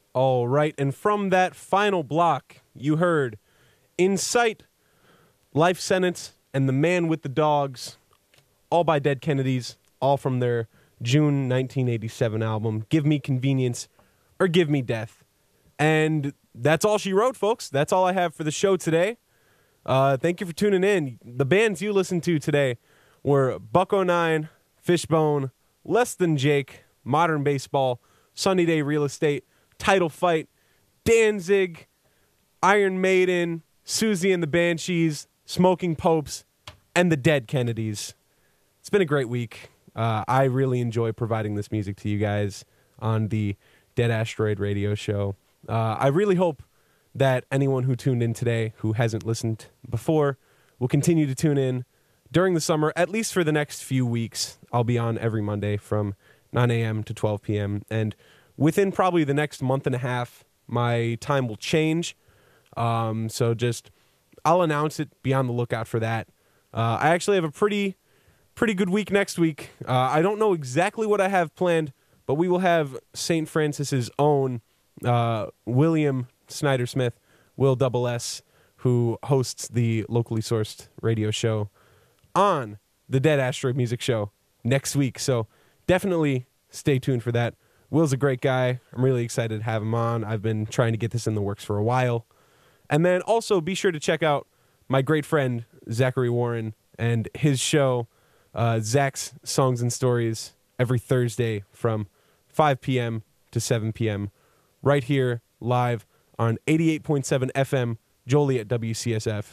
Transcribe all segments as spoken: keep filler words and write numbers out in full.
All right, and from that final block, you heard In Sight, Life Sentence, and The Man with the Dogs, all by Dead Kennedys, all from their June nineteen eighty-seven album, Give Me Convenience or Give Me Death. And that's all she wrote, folks. That's all I have for the show today. Uh, thank you for tuning in. The bands you listened to today were Buck oh nine, Fishbone, Less Than Jake, Modern Baseball, Sunny Day Real Estate, Title Fight, Danzig, Iron Maiden, Susie and the Banshees, Smoking Popes, and the Dead Kennedys. It's been a great week. Uh, I really enjoy providing this music to you guys on the Dead Asteroid Radio Show. Uh, I really hope that anyone who tuned in today who hasn't listened before will continue to tune in during the summer, at least for the next few weeks. I'll be on every Monday from nine a.m. to twelve p.m. And within probably the next month and a half, my time will change. Um, so just, I'll announce it. Be on the lookout for that. Uh, I actually have a pretty, pretty good week next week. Uh, I don't know exactly what I have planned, but we will have Saint Francis's own uh, William Snyder Smith, Will Double S, who hosts the locally sourced radio show on the Dead Asteroid Music Show next week. So definitely stay tuned for that. Will's a great guy. I'm really excited to have him on. I've been trying to get this in the works for a while. And then also be sure to check out my great friend, Zachary Warren, and his show, uh, Zach's Songs and Stories, every Thursday from five p.m. to seven p.m. right here live on eighty-eight point seven F M, Joliet W C S F.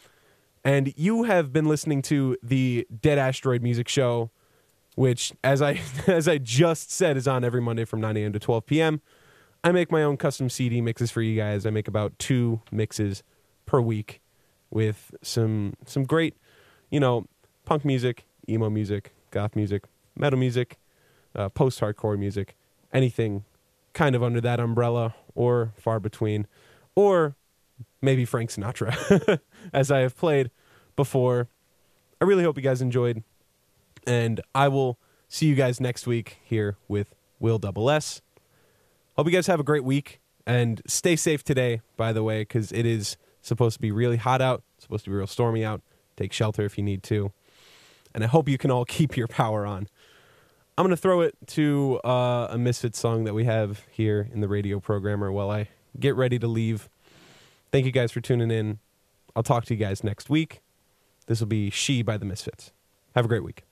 And you have been listening to the Dead Asteroid Music Show, which, as I as I just said, is on every Monday from nine a.m. to twelve p.m. I make my own custom C D mixes for you guys. I make about two mixes per week with some some great, you know, punk music, emo music, goth music, metal music, uh, post-hardcore music, anything kind of under that umbrella or far between, or maybe Frank Sinatra, as I have played before. I really hope you guys enjoyed. And I will see you guys next week here with Will Double S. Hope you guys have a great week. And stay safe today, by the way, because it is supposed to be really hot out. It's supposed to be real stormy out. Take shelter if you need to. And I hope you can all keep your power on. I'm going to throw it to uh, a Misfits song that we have here in the radio programmer while I get ready to leave. Thank you guys for tuning in. I'll talk to you guys next week. This will be She by the Misfits. Have a great week.